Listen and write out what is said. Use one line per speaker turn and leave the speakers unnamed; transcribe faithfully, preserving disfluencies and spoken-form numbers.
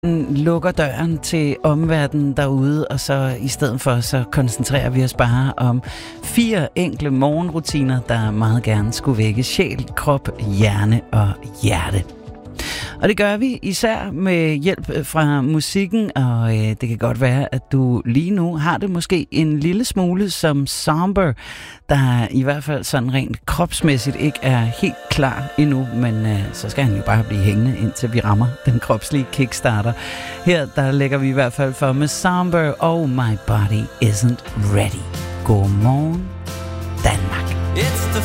lukker døren til omverdenen derude, og så i stedet for, så koncentrerer vi os bare om fire enkle morgenrutiner, der meget gerne skulle vække sjæl, krop, hjerne og hjerte. Og det gør vi især med hjælp fra musikken, og øh, det kan godt være, at du lige nu har det måske en lille smule som Somber, der i hvert fald sådan rent kropsmæssigt ikke er helt klar endnu, men øh, så skal han jo bare blive hængende, indtil vi rammer den kropslige kickstarter. Her der lægger vi i hvert fald for med Somber, Oh My Body Isn't Ready. God morgen.